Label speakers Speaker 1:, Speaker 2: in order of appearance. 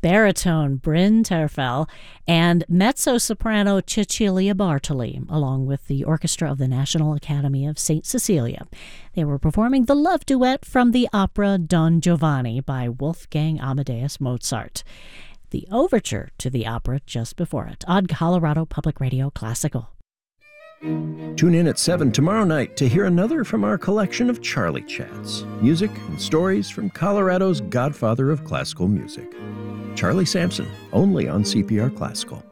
Speaker 1: baritone Bryn Terfel, and mezzo-soprano Cecilia Bartoli, along with the orchestra of the National Academy of St. Cecilia. They were performing the love duet from the opera Don Giovanni by Wolfgang Amadeus Mozart. The overture to the opera just before it on Colorado Public Radio Classical.
Speaker 2: Tune in at 7 tomorrow night to hear another from our collection of Charlie Chats, music and stories from Colorado's godfather of classical music, Charlie Sampson, only on CPR Classical.